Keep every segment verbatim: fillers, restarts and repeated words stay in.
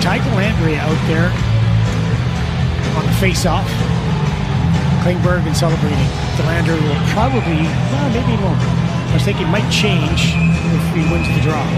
Ty Dellandrea out there on the face-off. Klingberg and Celebrini. Dellandrea will probably, well, maybe he won't. I was thinking might change if he wins the draw.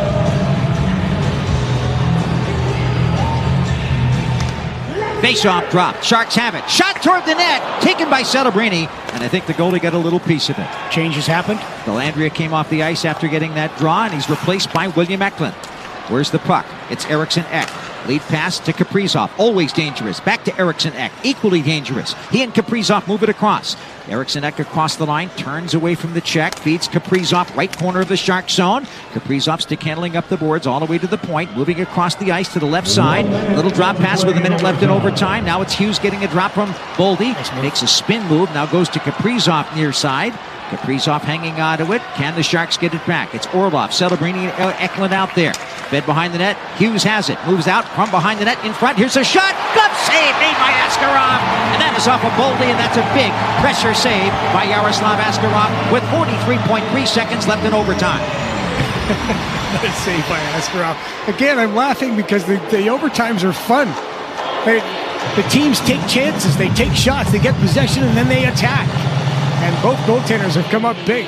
Face-off drop. Sharks have it. Shot toward the net. Taken by Celebrini. And I think the goalie got a little piece of it. Changes happened. Dellandrea came off the ice after getting that draw, and he's replaced by William Eklund. Where's the puck? It's Eriksson Ek. Lead pass to Kaprizov. Always dangerous. Back to Eriksson Ek. Equally dangerous. He and Kaprizov move it across. Eriksson Ek across the line. Turns away from the check. Feeds Kaprizov. Right corner of the Shark zone. Kaprizov stick handling up the boards all the way to the point. Moving across the ice to the left side. Little drop pass with a minute left in overtime. Now it's Hughes getting a drop from Boldy. Makes a spin move. Now goes to Kaprizov near side. Kaprizov hanging on to it. Can the Sharks get it back? It's Orlov, Celebrini, and Eklund out there. Fed behind the net. Hughes has it. Moves out from behind the net in front. Here's a shot. Glove save made by Askarov. And that is off of Boldy, and that's a big pressure save by Yaroslav Askarov with forty-three point three seconds left in overtime. Nice save by Askarov. Again, I'm laughing because the, the overtimes are fun. They, the teams take chances. They take shots. They get possession, and then they attack. And both goaltenders have come up big.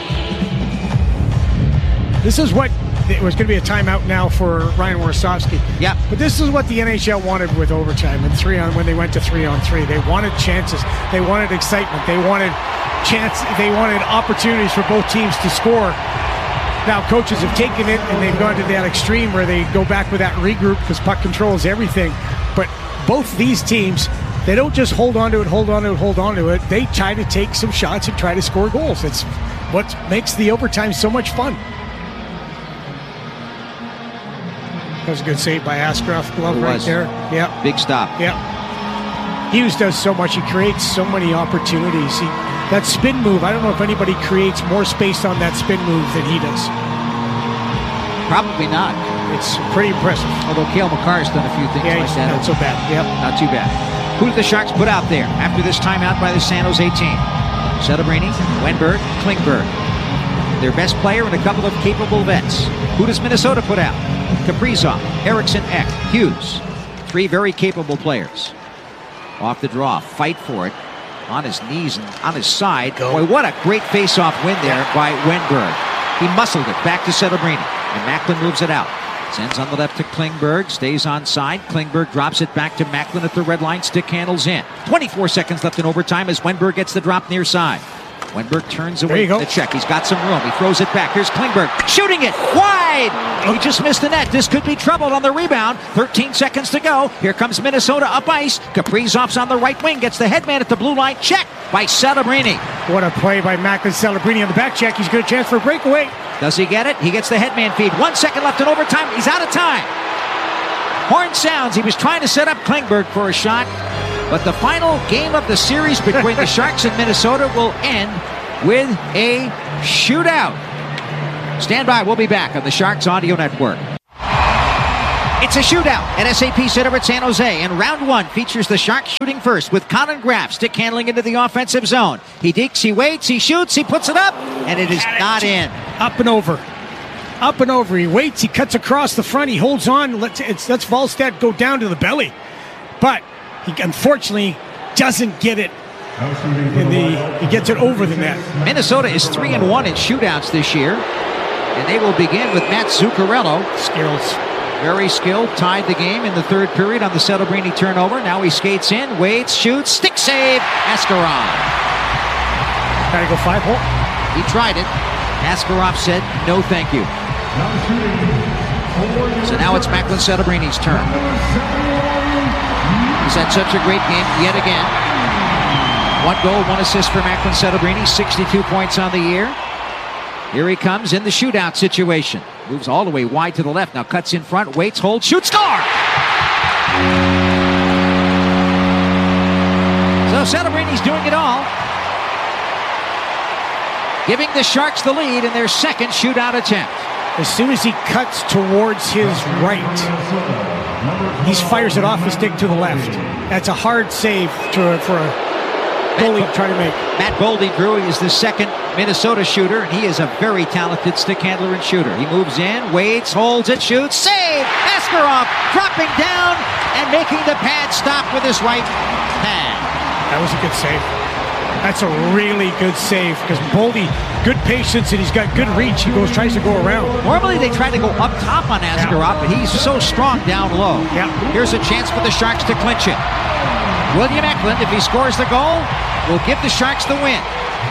This is what it was going to be a timeout now for Ryan Warsofsky. Yeah. But this is what the N H L wanted with overtime and three on when they went to three on three. They wanted chances. They wanted excitement. They wanted chance. They wanted opportunities for both teams to score. Now coaches have taken it and they've gone to that extreme where they go back with that regroup because puck control is everything. But both these teams, they don't just hold on to it, hold on to it, hold on to it. They try to take some shots and try to score goals. That's what makes the overtime so much fun. That was a good save by Askarov. Glove right there. Yeah. Big stop. Yeah. Hughes does so much. He creates so many opportunities. He, that spin move, I don't know if anybody creates more space on that spin move than he does. Probably not. It's pretty impressive. Although Cale Makar's done a few things yeah, like that. Not so bad. Yep. Not too bad. Who did the Sharks put out there after this timeout by the San Jose team? Celebrini, Wenberg, Klingberg. Their best player and a couple of capable vets. Who does Minnesota put out? Kaprizov, Eriksson Ek, Hughes. Three very capable players. Off the draw, fight for it. On his knees and on his side. Go. Boy, what a great face-off win there by Wenberg. He muscled it back to Celebrini, and Macklin moves it out. Sends on the left to Klingberg, stays on side. Klingberg drops it back to Macklin at the red line, stick handles in. twenty-four seconds left in overtime as Wenberg gets the drop near side. Wenberg turns away from the check. He's got some room. He throws it back. Here's Klingberg shooting it wide. He just missed the net. This could be trouble on the rebound. thirteen seconds to go. Here comes Minnesota up ice. Kaprizov's on the right wing. Gets the headman at the blue line. Check by Celebrini. What a play by Macklin. Celebrini on the back check. He's got a chance for a breakaway. Does he get it? He gets the headman feed. One second left in overtime. He's out of time. Horn sounds. He was trying to set up Klingberg for a shot. But the final game of the series between the Sharks and Minnesota will end with a shootout. Stand by. We'll be back on the Sharks Audio Network. It's a shootout at S A P Center at San Jose, and round one features the Sharks shooting first with Colin Graff stick handling into the offensive zone. He dinks, he waits, he shoots, he puts it up, and it is not in. Up and over. Up and over. He waits, he cuts across the front, he holds on, lets, it's, lets Wallstedt go down to the belly. But he unfortunately doesn't get it. In the, he gets it over the net. Minnesota is three and one in shootouts this year, and they will begin with Matt Zuccarello. Skills. Very skilled, tied the game in the third period on the Celebrini turnover. Now he skates in, waits, shoots, stick save, Askarov. Gotta go five hole. He tried it. Askarov said, no thank you. So now it's Macklin Celebrini's turn. He's had such a great game yet again. One goal, one assist for Macklin Celebrini, sixty-two points on the year. Here he comes in the shootout situation. Moves all the way wide to the left. Now cuts in front, waits, holds, shoots, score! So Celebrini's doing it all. Giving the Sharks the lead in their second shootout attempt. As soon as he cuts towards his right, he fires it off the stick to the left. That's a hard save to, for a Boldy trying to make. Matt Boldy, Drew, is the second Minnesota shooter, and he is a very talented stick handler and shooter. He moves in, waits, holds it, shoots, save! Askarov dropping down and making the pad stop with his right pad. That was a good save. That's a really good save because Boldy, good patience, and he's got good reach. He goes, tries to go around. Normally they try to go up top on Askarov, yeah. but he's so strong down low. Yeah. Here's a chance for the Sharks to clinch it. William Eklund, if he scores the goal, will give the Sharks the win.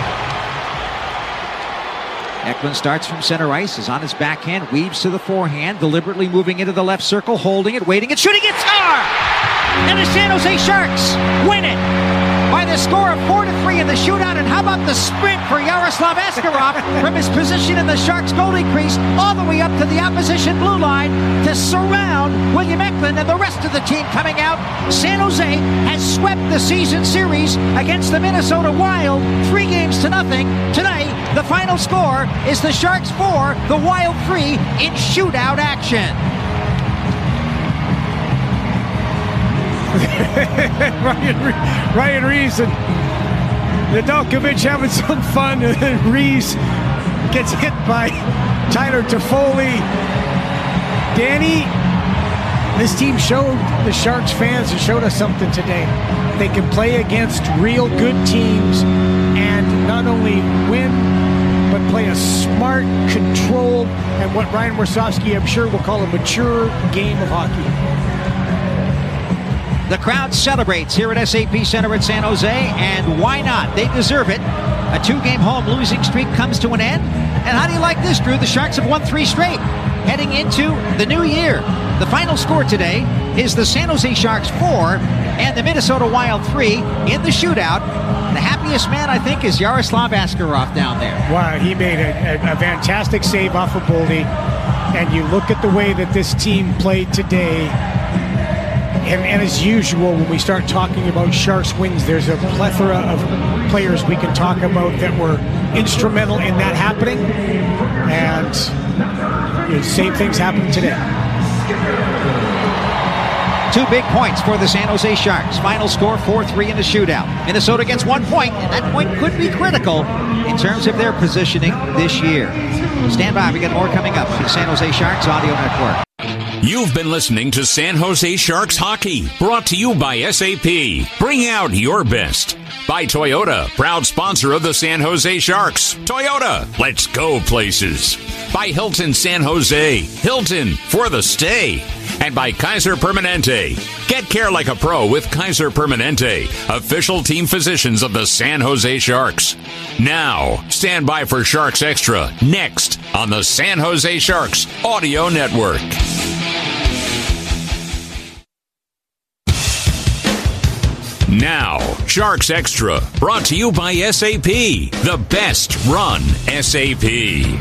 Eklund starts from center ice, is on his backhand, weaves to the forehand, deliberately moving into the left circle, holding it, waiting, and shooting it, score! And the San Jose Sharks win it by the score of four to three in the shootout. And how about the sprint for Yaroslav Askarov from his position in the Sharks goalie crease all the way up to the opposition blue line to surround William Eklund and the rest of the team coming out. San Jose has swept the season series against the Minnesota Wild, three games to nothing. Tonight, the final score is the Sharks four, the Wild three in shootout action. Ryan, Ryan Reeves and Nedeljkovic having some fun, and then Reeves gets hit by Tyler Toffoli. Danny, this team showed the Sharks fans and showed us something today. They can play against real good teams and not only win, but play a smart, controlled, and what Ryan Warsofsky, I'm sure, will call a mature game of hockey. The crowd celebrates here at S A P Center at San Jose, and why not? They deserve it. A two-game home losing streak comes to an end. And how do you like this, Drew? The Sharks have won three straight, heading into the new year. The final score today is the San Jose Sharks four and the Minnesota Wild three in the shootout. The happiest man, I think, is Yaroslav Askarov down there. Wow, he made a, a, a fantastic save off of Boldy. And you look at the way that this team played today. And, and as usual, when we start talking about Sharks wins, there's a plethora of players we can talk about that were instrumental in that happening. And you know, same things happened today. Two big points for the San Jose Sharks. Final score four three in the shootout. Minnesota gets one point, and that point could be critical in terms of their positioning this year. Stand by, we got more coming up on the San Jose Sharks Audio Network. You've been listening to San Jose Sharks Hockey, brought to you by S A P. Bring out your best. By Toyota, proud sponsor of the San Jose Sharks. Toyota, let's go places. By Hilton San Jose, Hilton for the stay. And by Kaiser Permanente. Get care like a pro with Kaiser Permanente, official team physicians of the San Jose Sharks. Now, stand by for Sharks Extra, next on the San Jose Sharks Audio Network. Now, Sharks Extra, brought to you by S A P, the best run S A P.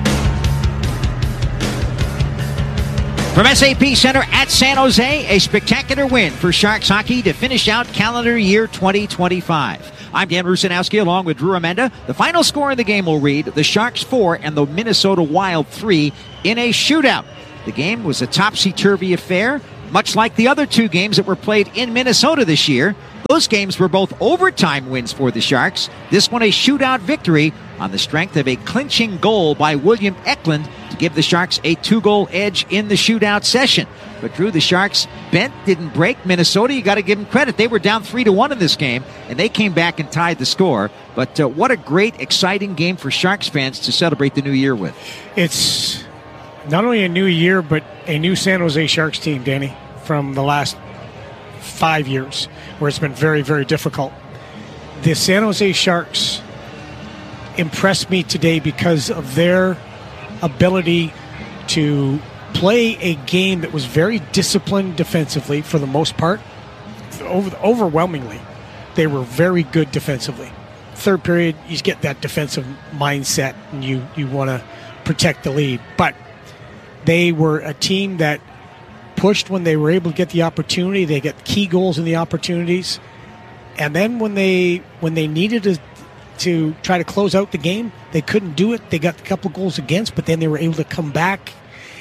From S A P Center at San Jose, a spectacular win for Sharks hockey to finish out calendar year twenty twenty-five. I'm Dan Rusanowski along with Drew Amenda. The final score of the game will read the Sharks four and the Minnesota Wild three in a shootout. The game was a topsy-turvy affair, much like the other two games that were played in Minnesota this year. Those games were both overtime wins for the Sharks. This one a shootout victory on the strength of a clinching goal by William Eklund to give the Sharks a two-goal edge in the shootout session. But Drew, the Sharks bent, didn't break. Minnesota, you got to give them credit. They were down three to one in this game, and they came back and tied the score. But uh, what a great, exciting game for Sharks fans to celebrate the new year with. It's not only a new year, but a new San Jose Sharks team, Danny, from the last five years, where it's been very, very difficult. The San Jose Sharks impressed me today because of their ability to play a game that was very disciplined defensively for the most part. Over, overwhelmingly, they were very good defensively. Third period, you get that defensive mindset, and you, you want to protect the lead. But they were a team that pushed when they were able to get the opportunity. They get key goals in the opportunities. And then when they when they needed to, to try to close out the game, they couldn't do it. They got a couple goals against, but then they were able to come back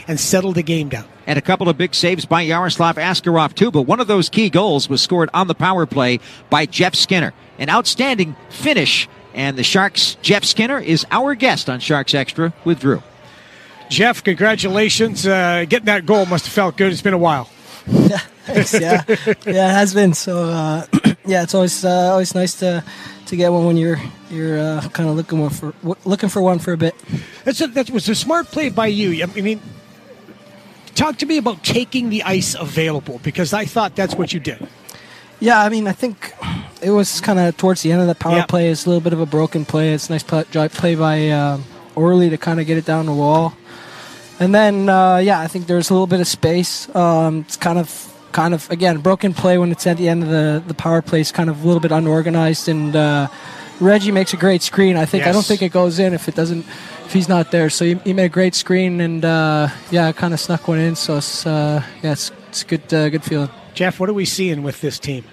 and settle the game down. And a couple of big saves by Yaroslav Askarov, too. But one of those key goals was scored on the power play by Jeff Skinner. An outstanding finish. And the Sharks' Jeff Skinner is our guest on Sharks Extra with Drew. Jeff, congratulations. Uh, getting that goal must have felt good. It's been a while. Yeah, thanks. Yeah, yeah, it has been. So, uh, yeah, it's always uh, always nice to to get one when you're you're uh, kind of looking for looking for one for a bit. That's a, that was a smart play by you. I mean, talk to me about taking the ice available, because I thought that's what you did. Yeah, I mean, I think it was kind of towards the end of the power yeah. play. It's a little bit of a broken play. It's a nice play, play by uh, Orley to kind of get it down the wall. And then, uh, yeah, I think there's a little bit of space. Um, it's kind of, kind of again, broken play when it's at the end of the, the power play. It's kind of a little bit unorganized. And uh, Reggie makes a great screen. I think yes. I don't think it goes in if it doesn't, if he's not there. So he, he made a great screen, and uh, yeah, kind of snuck one in. So it's uh, yeah, it's it's good, uh, good feeling. Jeff, what are we seeing with this team?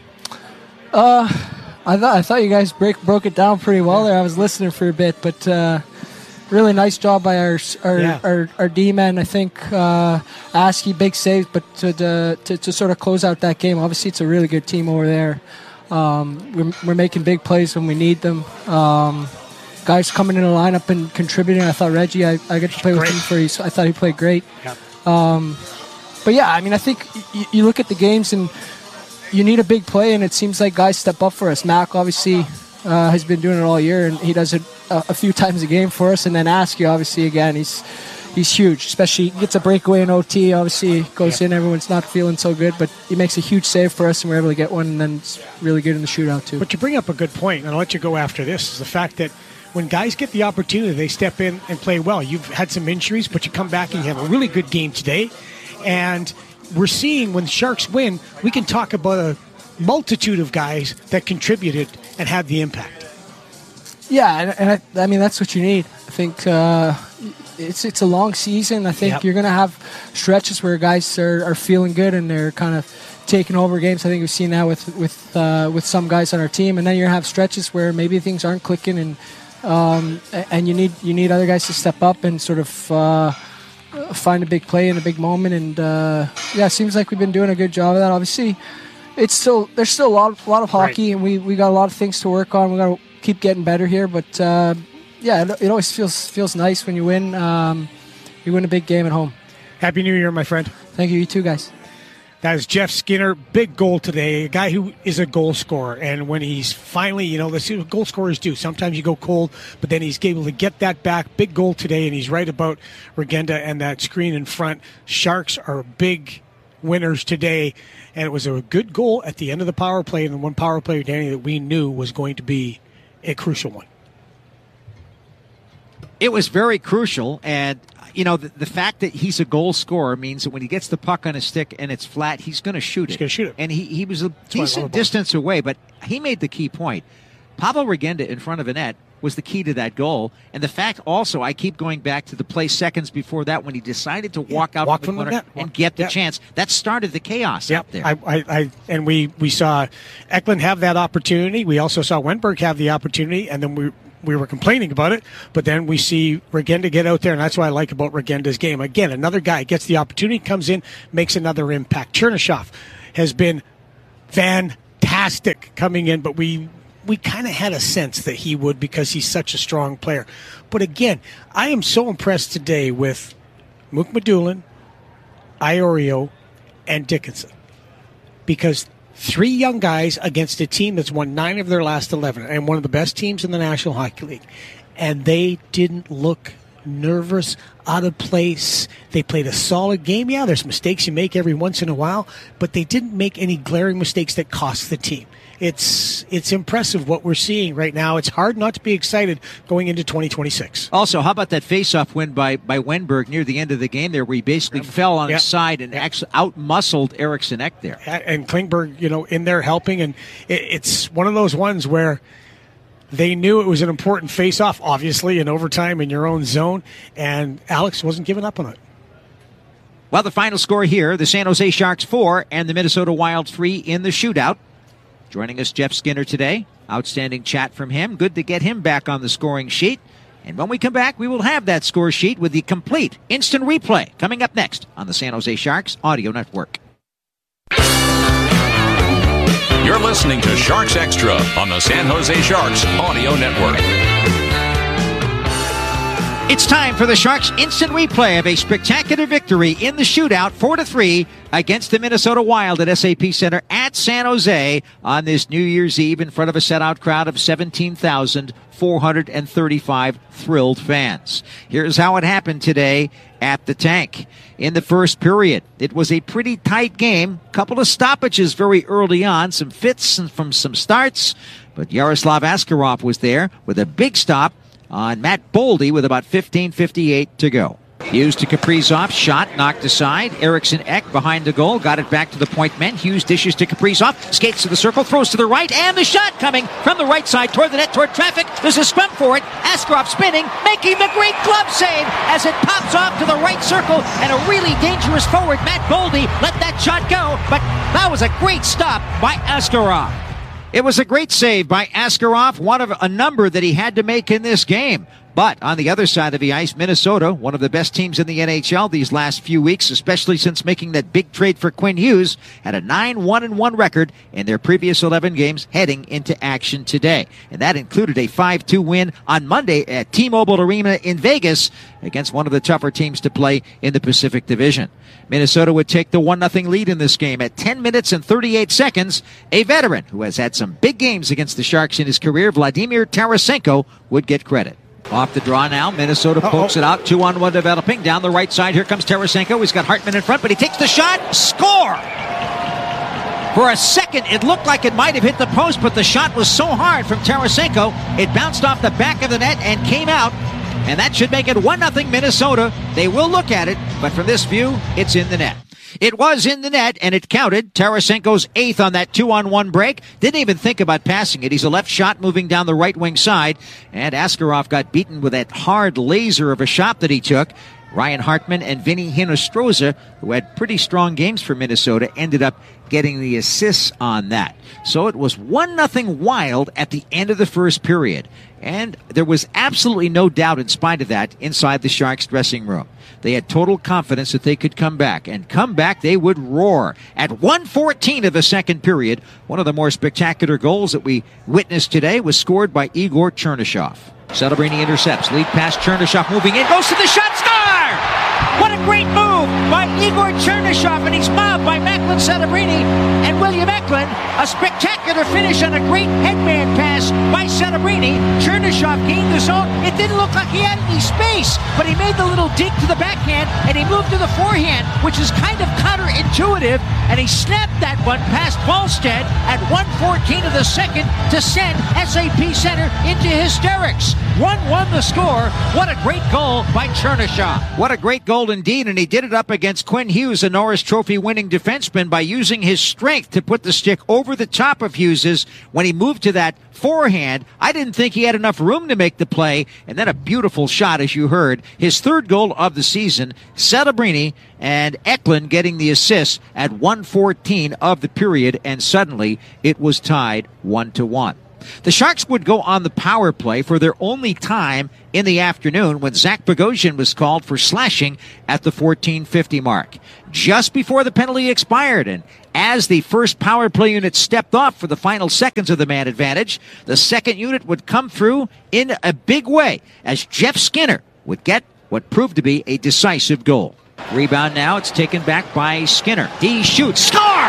Uh, I thought I thought you guys break broke it down pretty well there. I was listening for a bit, but. Uh, Really nice job by our our, yeah. our, our D-men. I think uh, Askey, big save, but to, to to to sort of close out that game. Obviously, it's a really good team over there. Um, we're, we're making big plays when we need them. Um, guys coming in the lineup and contributing. I thought Reggie, I, I get to play great. with him for you. I thought he played great. Yeah. Um, but yeah, I mean, I think y- you look at the games and you need a big play, and it seems like guys step up for us. Mac obviously uh, has been doing it all year, and he does it a, a few times a game for us. And then Askey, obviously, again, he's he's huge. Especially he gets a breakaway in O T. Obviously, goes yeah. in. Everyone's not feeling so good, but he makes a huge save for us, and we're able to get one. And then it's really good in the shootout too. But you bring up a good point, and I'll let you go after this. Is the fact that when guys get the opportunity, they step in and play well. You've had some injuries, but you come back and you have a really good game today. And we're seeing when the Sharks win, we can talk about a multitude of guys that contributed and had the impact. Yeah, and, and I, I mean, that's what you need. I think uh, it's it's a long season. I think yep. you're going to have stretches where guys are, are feeling good and they're kind of taking over games. I think we've seen that with with uh, with some guys on our team. And then you're going to have stretches where maybe things aren't clicking, and um, and you need you need other guys to step up and sort of uh, find a big play in a big moment. And uh, yeah, it seems like we've been doing a good job of that. Obviously, it's still there's still a lot a lot of hockey, right. and we, we got a lot of things to work on. We got to keep getting better here, but uh, yeah, it, it always feels feels nice when you win. Um, you win a big game at home. Happy New Year, my friend. Thank you, you too, guys. That is Jeff Skinner, big goal today, a guy who is a goal scorer. And when he's finally, you know, let's see what goal scorers do. Sometimes you go cold, but then he's able to get that back. Big goal today, and he's right about Regenda and that screen in front. Sharks are big winners today, and it was a good goal at the end of the power play, and the one power play, Danny, that we knew was going to be a crucial one. It was very crucial, and you know the, the fact that he's a goal scorer means that when he gets the puck on his stick and it's flat, he's going to shoot he's it. He's going to shoot it, and he he was a That's decent distance away, but he made the key point. Pavel Regenda in front of a net was the key to that goal, and the fact also I keep going back to the play seconds before that when he decided to walk yeah, out walk from from the corner the net. and Walk, get the yeah. chance. That started the chaos yep. out there. I, I, I, and we, we saw Eklund have that opportunity. We also saw Wenberg have the opportunity, and then we we were complaining about it. But then we see Regenda get out there, and that's what I like about Regenda's game. Again, another guy gets the opportunity, comes in, makes another impact. Chernyshov has been fantastic coming in, but we we kind of had a sense that he would because he's such a strong player. But again, I am so impressed today with Mook Madulin, Iorio, and Dickinson, because three young guys against a team that's won nine of their last eleven and one of the best teams in the National Hockey League, and they didn't look nervous, out of place. They played a solid game. Yeah, there's mistakes you make every once in a while, but they didn't make any glaring mistakes that cost the team. It's it's impressive what we're seeing right now. It's hard not to be excited going into twenty twenty-six. Also, how about that face-off win by, by Wenberg near the end of the game there where he basically yeah. fell on yeah. his side and yeah. actually out-muscled Eriksson Ek there. And Klingberg, you know, in there helping. And it, it's one of those ones where they knew it was an important face-off, obviously, in overtime in your own zone, and Alex wasn't giving up on it. Well, the final score here, the San Jose Sharks four and the Minnesota Wild three in the shootout. Joining us, Jeff Skinner today. Outstanding chat from him. Good to get him back on the scoring sheet. And when we come back, we will have that score sheet with the complete instant replay coming up next on the San Jose Sharks Audio Network. You're listening to Sharks Extra on the San Jose Sharks Audio Network. It's time for the Sharks' instant replay of a spectacular victory in the shootout, four to three, against the Minnesota Wild at S A P Center at San Jose on this New Year's Eve in front of a sellout crowd of seventeen thousand four hundred thirty-five thrilled fans. Here's how it happened today at the Tank. In the first period, it was a pretty tight game. Couple of stoppages very early on, some fits from some starts, but Yaroslav Askarov was there with a big stop on Matt Boldy with about fifteen fifty-eight to go. Hughes to Kaprizov, shot knocked aside. Eriksson Ek behind the goal, got it back to the point men. Hughes dishes to Kaprizov, skates to the circle, throws to the right, and the shot coming from the right side toward the net, toward traffic. There's a scrum for it. Askarov spinning, making the great glove save as it pops off to the right circle, and a really dangerous forward, Matt Boldy, let that shot go, but that was a great stop by Askarov. It was a great save by Askarov, one of a number that he had to make in this game. But on the other side of the ice, Minnesota, one of the best teams in the N H L these last few weeks, especially since making that big trade for Quinn Hughes, had a nine one one record in their previous eleven games heading into action today. And that included a five two win on Monday at T-Mobile Arena in Vegas against one of the tougher teams to play in the Pacific Division. Minnesota would take the one nothing lead in this game at ten minutes and thirty-eight seconds. A veteran who has had some big games against the Sharks in his career, Vladimir Tarasenko, would get credit. Off the draw now, Minnesota pokes Uh-oh. it out, two on one developing. Down the right side, here comes Tarasenko. He's got Hartman in front, but he takes the shot. Score! For a second, it looked like it might have hit the post, but the shot was so hard from Tarasenko, it bounced off the back of the net and came out. And that should make it one nothing Minnesota. They will look at it, but from this view, it's in the net. It was in the net, and it counted. Tarasenko's eighth on that two-on-one break. Didn't even think about passing it. He's a left shot moving down the right wing side, and Askarov got beaten with that hard laser of a shot that he took. Ryan Hartman and Vinny Hinostroza, who had pretty strong games for Minnesota, ended up getting the assists on that. So it was one nothing Wild at the end of the first period. And there was absolutely no doubt in spite of that inside the Sharks dressing room. They had total confidence that they could come back, and come back they would roar. At one fourteen of the second period, one of the more spectacular goals that we witnessed today was scored by Igor Chernyshov. Celebrini intercepts, lead pass, Chernyshov moving in, goes to the shot, score! What a great move by Igor Chernyshov, and he's mobbed by Macklin Celebrini and William Eklund. A spectacular finish on a great headman pass by Celebrini. Chernyshov gained the zone. It didn't look like he had any space, but he made the little dink to the backhand, and he moved to the forehand, which is kind of counterintuitive, and he snapped that one past Wallstead at one fourteen of the second to send S A P Center into hysterics. one one the score. What a great goal by Chernyshov. What a great goal indeed, and he did it up against Quinn Hughes, a Norris Trophy winning defenseman, by using his strength to put the stick over the top of Hughes's when he moved to that forehand. I didn't think he had enough room to make the play, and then a beautiful shot, as you heard. His third goal of the season. Celebrini and Eklund getting the assists at one fourteen of the period, and suddenly it was tied one to one. The Sharks would go on the power play for their only time in the afternoon when Zach Bogosian was called for slashing at the fourteen fifty mark. Just before the penalty expired, and as the first power play unit stepped off for the final seconds of the man advantage, the second unit would come through in a big way as Jeff Skinner would get what proved to be a decisive goal. Rebound now, it's taken back by Skinner. He shoots, score!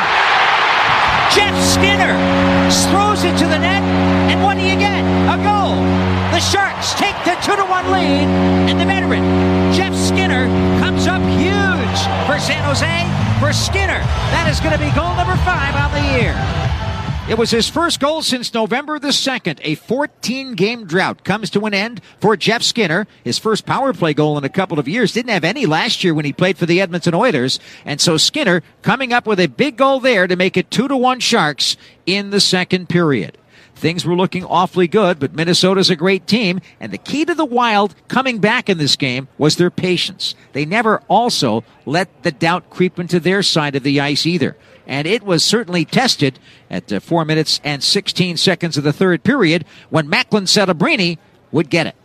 Jeff Skinner throws it to the net, and what do you get? A goal. The Sharks take the two to one lead, and the veteran, Jeff Skinner, comes up huge for San Jose. For Skinner, that is going to be goal number five on the year. It was his first goal since November the second. A fourteen-game drought comes to an end for Jeff Skinner. His first power play goal in a couple of years. Didn't have any last year when he played for the Edmonton Oilers. And so Skinner coming up with a big goal there to make it two to one Sharks in the second period. Things were looking awfully good, but Minnesota's a great team, and the key to the Wild coming back in this game was their patience. They never also let the doubt creep into their side of the ice either. And it was certainly tested at uh, four minutes and sixteen seconds of the third period when Macklin Celebrini would get it.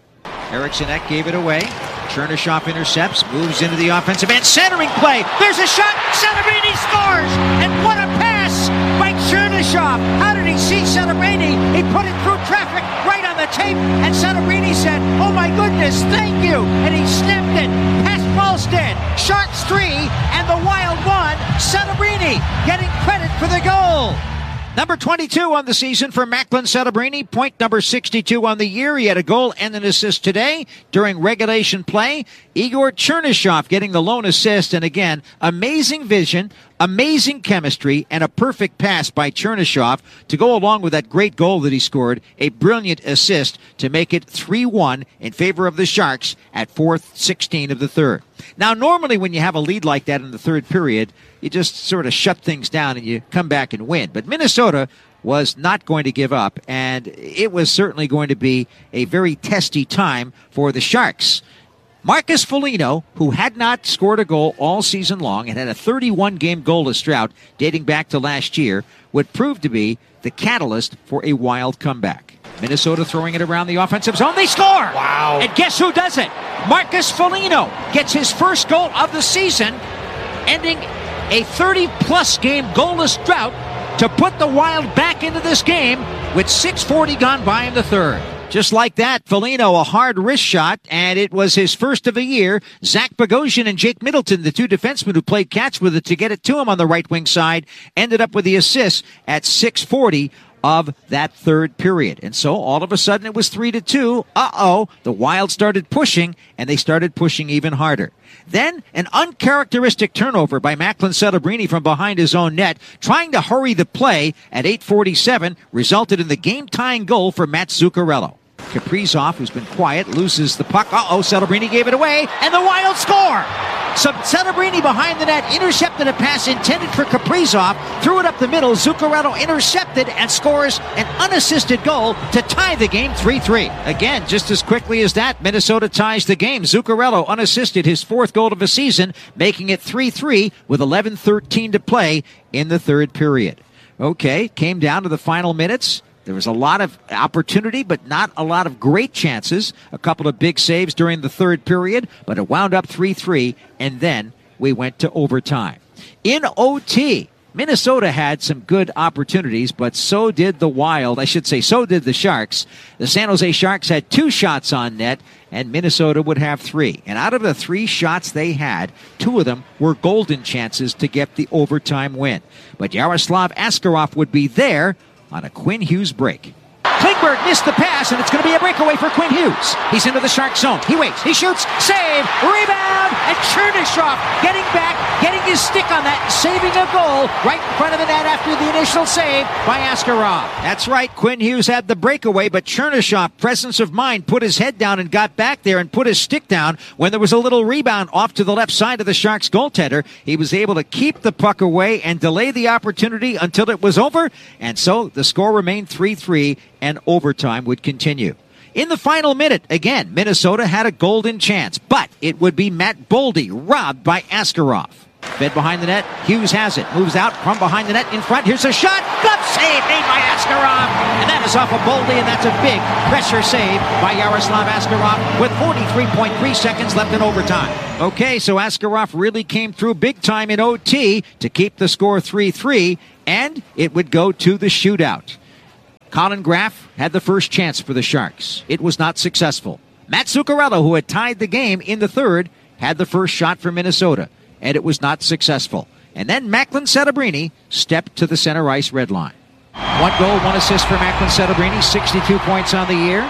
Eriksson Ek gave it away. Chernyshov intercepts, moves into the offensive end, centering play. There's a shot. Celebrini scores, and what a pass by Chernyshov. How did he see Celebrini? He put it through traffic right on the tape, and Celebrini said, "Oh my goodness, thank you!" And he snapped it past Falstead. Sharks three and the Wild one. Celebrini getting credit for the goal. Number twenty-two on the season for Macklin Celebrini. Point number sixty-two on the year. He had a goal and an assist today during regulation play. Igor Chernyshov getting the lone assist. And again, amazing vision, amazing chemistry, and a perfect pass by Chernyshov to go along with that great goal that he scored. A brilliant assist to make it three one in favor of the Sharks at four sixteen of the third. Now, normally when you have a lead like that in the third period, you just sort of shut things down and you come back and win. But Minnesota was not going to give up, and it was certainly going to be a very testy time for the Sharks. Marcus Foligno, who had not scored a goal all season long and had a thirty-one game goalless drought dating back to last year, would prove to be the catalyst for a Wild comeback. Minnesota throwing it around the offensive zone. They score! Wow. And guess who does it? Marcus Foligno gets his first goal of the season, ending a thirty-plus game goalless drought to put the Wild back into this game with six forty gone by in the third. Just like that, Foligno, a hard wrist shot, and it was his first of the year. Zach Bogosian and Jake Middleton, the two defensemen who played catch with it to get it to him on the right wing side, ended up with the assist at six forty of that third period. And so all of a sudden it was three to two. Uh-oh, the Wild started pushing, and they started pushing even harder. Then an uncharacteristic turnover by Macklin Celebrini from behind his own net, trying to hurry the play at eight forty-seven, resulted in the game-tying goal for Matt Zuccarello. Kaprizov, who's been quiet, loses the puck. Uh-oh, Celebrini gave it away, and the Wild score! So Celebrini behind the net intercepted a pass intended for Kaprizov, threw it up the middle. Zuccarello intercepted and scores an unassisted goal to tie the game three three. Again, just as quickly as that, Minnesota ties the game. Zuccarello unassisted, his fourth goal of the season, making it three three with eleven thirteen to play in the third period. Okay, came down to the final minutes. There was a lot of opportunity, but not a lot of great chances. A couple of big saves during the third period, but it wound up three three, and then we went to overtime. In O T, Minnesota had some good opportunities, but so did the Wild. I should say, so did the Sharks. The San Jose Sharks had two shots on net, and Minnesota would have three. And out of the three shots they had, two of them were golden chances to get the overtime win. But Yaroslav Askarov would be there on a Quinn Hughes break. Klingberg missed the pass, and it's going to be a breakaway for Quinn Hughes. He's into the Shark zone. He waits. He shoots. Save. Rebound. And Chernyshov getting back, getting his stick on that, saving a goal right in front of the net after the initial save by Askarov. That's right. Quinn Hughes had the breakaway, but Chernyshov, presence of mind, put his head down and got back there and put his stick down when there was a little rebound off to the left side of the Sharks goaltender. He was able to keep the puck away and delay the opportunity until it was over, and so the score remained three three, and overtime would continue. In the final minute, again, Minnesota had a golden chance, but it would be Matt Boldy robbed by Askarov. Fed behind the net, Hughes has it, moves out from behind the net in front. Here's a shot, glove save made by Askarov, and that is off of Boldy, and that's a big pressure save by Yaroslav Askarov with forty-three point three seconds left in overtime. Okay, so Askarov really came through big time in O T to keep the score three three, and it would go to the shootout. Colin Graff had the first chance for the Sharks. It was not successful. Matt Zuccarello, who had tied the game in the third, had the first shot for Minnesota, and it was not successful. And then Macklin Celebrini stepped to the center ice red line. One goal, one assist for Macklin Celebrini, sixty-two points on the year.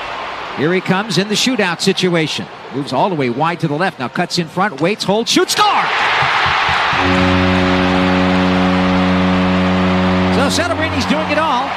Here he comes in the shootout situation. Moves all the way wide to the left, now cuts in front, waits, holds, shoots, score! So Celebrini's doing it all,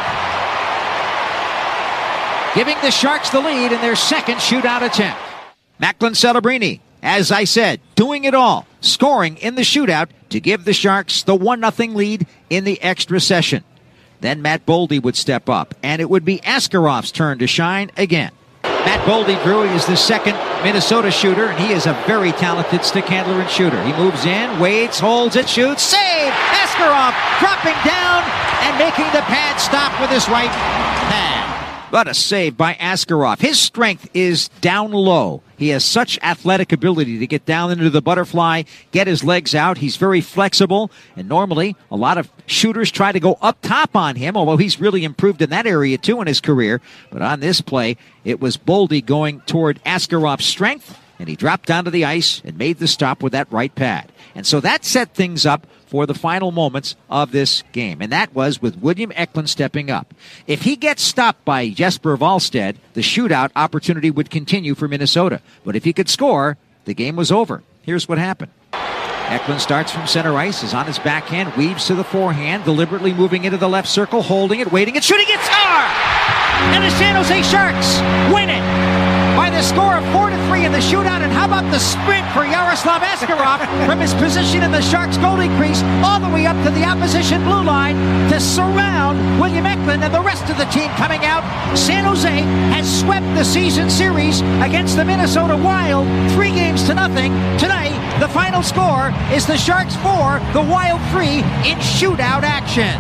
giving the Sharks the lead in their second shootout attempt. Macklin Celebrini, as I said, doing it all, scoring in the shootout to give the Sharks the one nothing lead in the extra session. Then Matt Boldy would step up, and it would be Askarov's turn to shine again. Matt Boldy, Drew, is the second Minnesota shooter, and he is a very talented stick handler and shooter. He moves in, waits, holds it, shoots, save! Askarov dropping down and making the pad stop with his right pad. But a save by Askarov. His strength is down low. He has such athletic ability to get down into the butterfly, get his legs out. He's very flexible, and normally a lot of shooters try to go up top on him, although he's really improved in that area too in his career. But on this play, it was Boldy going toward Askarov's strength, and he dropped down to the ice and made the stop with that right pad. And so that set things up for the final moments of this game, and that was with William Eklund stepping up. If he gets stopped by Jesper Wallstedt, the shootout opportunity would continue for Minnesota. But if he could score, the game was over. Here's what happened. Eklund starts from center ice, is on his backhand, weaves to the forehand, deliberately moving into the left circle, holding it, waiting, and shooting it, score! And the San Jose Sharks win it by the score of four to three in the shootout. And how about the sprint for Yaroslav Askarov from his position in the Sharks goalie crease all the way up to the opposition blue line to surround William Eklund and the rest of the team coming out. San Jose has swept the season series against the Minnesota Wild three games to nothing. Today, the final score is the Sharks four, the Wild three in shootout action.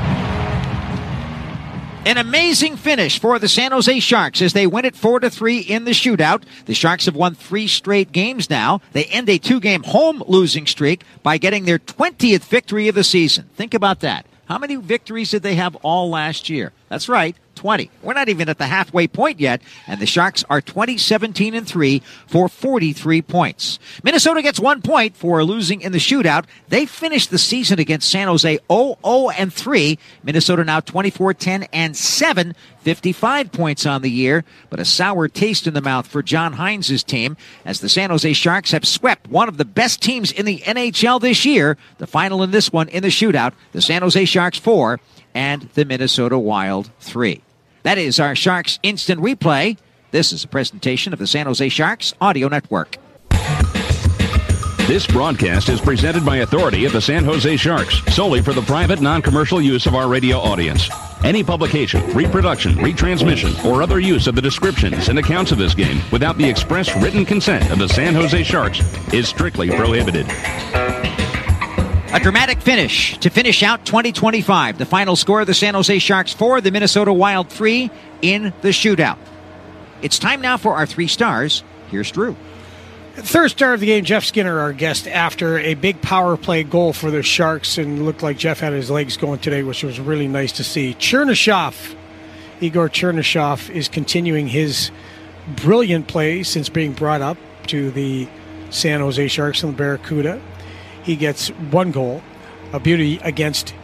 An amazing finish for the San Jose Sharks as they win it four to three in the shootout. The Sharks have won three straight games now. They end a two-game home losing streak by getting their twentieth victory of the season. Think about that. How many victories did they have all last year? That's right, twenty. We're not even at the halfway point yet, and the Sharks are twenty, seventeen, and three for forty-three points. Minnesota gets one point for losing in the shootout. They finished the season against San Jose oh oh and three. Minnesota now twenty-four, ten, and seven, fifty-five points on the year, but a sour taste in the mouth for John Hines' team as the San Jose Sharks have swept one of the best teams in the N H L this year. The final in this one in the shootout, the San Jose Sharks four and the Minnesota Wild three. That is our Sharks Instant Replay. This is a presentation of the San Jose Sharks Audio Network. This broadcast is presented by authority of the San Jose Sharks, solely for the private, non-commercial use of our radio audience. Any publication, reproduction, retransmission, or other use of the descriptions and accounts of this game without the express written consent of the San Jose Sharks is strictly prohibited. A dramatic finish to finish out twenty twenty-five. The final score of the San Jose Sharks four, the Minnesota Wild three in the shootout. It's time now for our three stars. Here's Drew. Third star of the game, Jeff Skinner, our guest, after a big power play goal for the Sharks, and looked like Jeff had his legs going today, which was really nice to see. Chernyshov, Igor Chernyshov, is continuing his brilliant play since being brought up to the San Jose Sharks and the Barracuda. He gets one goal, a beauty against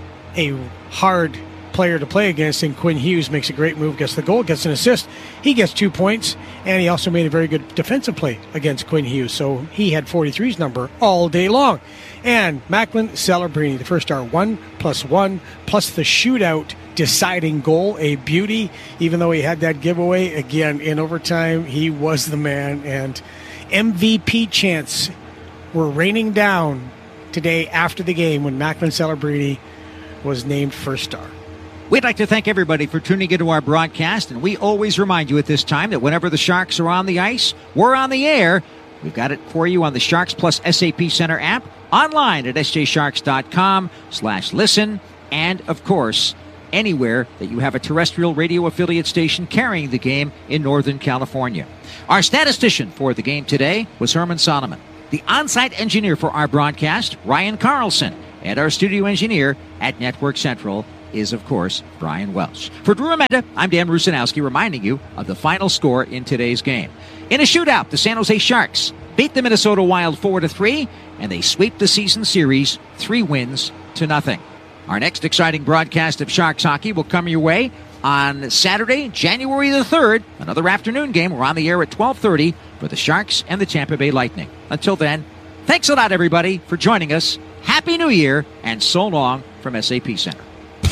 a hard player to play against, and Quinn Hughes makes a great move, gets the goal, gets an assist. He gets two points, and he also made a very good defensive play against Quinn Hughes, so he had forty-three's number all day long. And Macklin Celebrini, the first star, one plus one, plus the shootout deciding goal, a beauty. Even though he had that giveaway, again, in overtime, he was the man, and M V P chants were raining down today after the game when Macklin Celebrini was named first star. We'd like to thank everybody for tuning into our broadcast, and we always remind you at this time that whenever the Sharks are on the ice, we're on the air. We've got it for you on the Sharks Plus S A P Center app, online at s j sharks dot com slash listen, and, of course, anywhere that you have a terrestrial radio affiliate station carrying the game in Northern California. Our statistician for the game today was Herman Solomon. The on-site engineer for our broadcast, Ryan Carlson, and our studio engineer at Network Central is, of course, Brian Welsh. For Drew Amenda, I'm Dan Rusanowski, reminding you of the final score in today's game. In a shootout, the San Jose Sharks beat the Minnesota Wild four to three, and they sweep the season series three wins to nothing. Our next exciting broadcast of Sharks hockey will come your way on Saturday, January the third, another afternoon game. We're on the air at twelve thirty for the Sharks and the Tampa Bay Lightning. Until then, thanks a lot, everybody, for joining us. Happy New Year, and so long from S A P Center.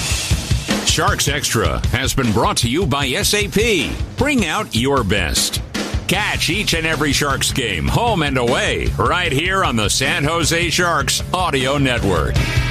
Sharks Extra has been brought to you by S A P. Bring out your best. Catch each and every Sharks game, home and away, right here on the San Jose Sharks Audio Network.